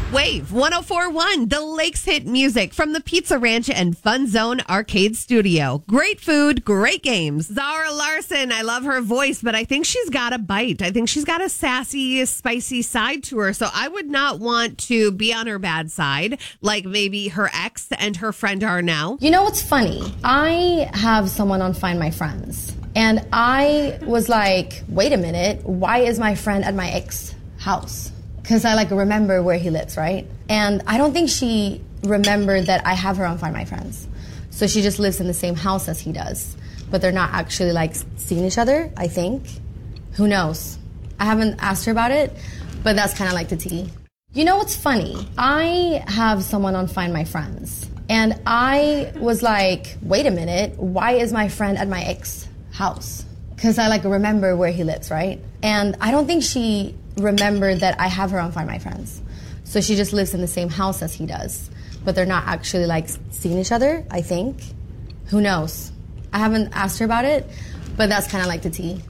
Wave 1041, the Lakes hit music from the Pizza Ranch and Fun Zone Arcade Studio. Great food, great games. Zara Larson, I love her voice, but I think she's got a bite. I think she's got a sassy, spicy side to her. So I would not want to be on her bad side, like maybe her ex and her friend are now. You know what's funny? I have someone on Find My Friends, and I was like, wait a minute, why is my friend at my ex house? Because I remember where he lives, right? And I don't think she remembered that I have her on Find My Friends. So she just lives in the same house as he does. But they're not actually seeing each other, I think. Who knows? I haven't asked her about it, but that's kind of the tea. You know what's funny? I have someone on Find My Friends. And I was like, wait a minute, why is my friend at my ex house? Because I remember where he lives, right? And I don't think she remembered that I have her on Find My Friends. So she just lives in the same house as he does. But they're not actually seeing each other, I think. Who knows? I haven't asked her about it, but that's kind of the tea.